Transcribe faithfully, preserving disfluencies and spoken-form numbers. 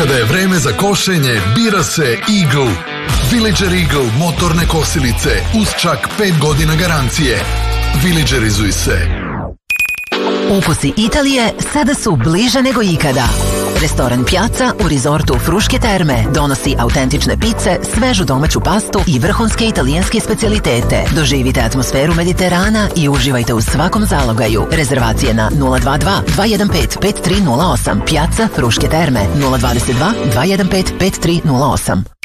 Kada je vreme za košenje, bira se Eagle. Villager Eagle motorne kosilice uz čak pet godina garancije. Villagerizuj se. Ukusi Italije sada su bliže nego ikada. Restoran Piazza u rizortu Fruške terme donosi autentične pice, svežu domaću pastu i vrhunske italijanske specijalitete. Doživite atmosferu Mediterana i uživajte u svakom zalogaju. Rezervacije na nula dva dva dva jedan pet pet tri nula osam. Piazza Fruške terme nula dva dva dva jedan pet pet tri nula osam.